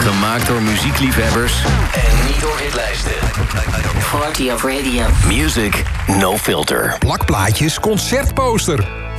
Gemaakt door muziekliefhebbers en niet door hitlijsten. Party of Radio. Music no filter. Plakplaatjes, concertposter.